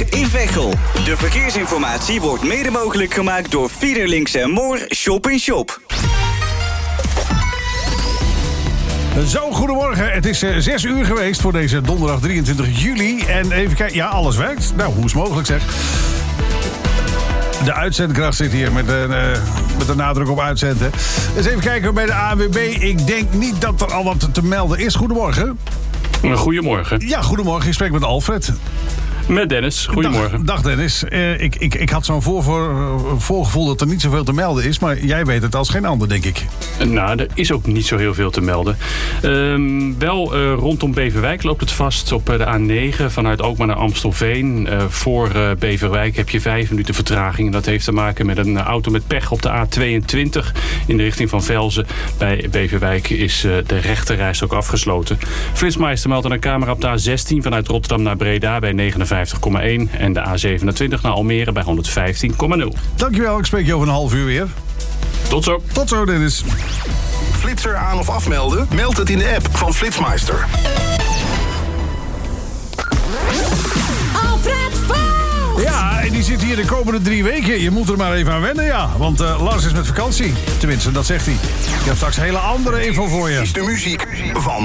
A20 in Veghel. De verkeersinformatie wordt mede mogelijk gemaakt door Fiederlinks en Moor Shop in Shop. Zo, goedemorgen. Het is 6 uur geweest voor deze donderdag 23 juli. En even kijken, ja, alles werkt. Nou, hoe is het mogelijk, zeg? De uitzendkracht zit hier met de nadruk op uitzenden. Dus even kijken bij de ANWB. Ik denk niet dat er al wat te melden is. Goedemorgen. Goedemorgen. Ja, goedemorgen. Je spreekt met Alfred. Met Dennis. Goedemorgen. Dag Dennis. Ik had zo'n voorgevoel dat er niet zoveel te melden is. Maar jij weet het als geen ander, denk ik. Nou, er is ook niet zo heel veel te melden. Rondom Beverwijk loopt het vast op de A9 vanuit Alkmaar naar Amstelveen. Voor Beverwijk heb je 5 minuten vertraging. En dat heeft te maken met een auto met pech op de A22 in de richting van Velzen. Bij Beverwijk is de rechterreis ook afgesloten. Flitsmeister meldt een camera op de A16 vanuit Rotterdam naar Breda bij 59,1. En de A27 naar Almere bij 115,0. Dankjewel, ik spreek je over een half uur weer. Tot zo. Tot zo, Dennis. Flitser aan of afmelden? Meld het in de app van Flitsmeister. Alfred Vos! Ja, en die zit hier de komende 3 weken. Je moet er maar even aan wennen, ja. Want Lars is met vakantie. Tenminste, dat zegt hij. Ik heb straks hele andere info voor je. Is de muziek van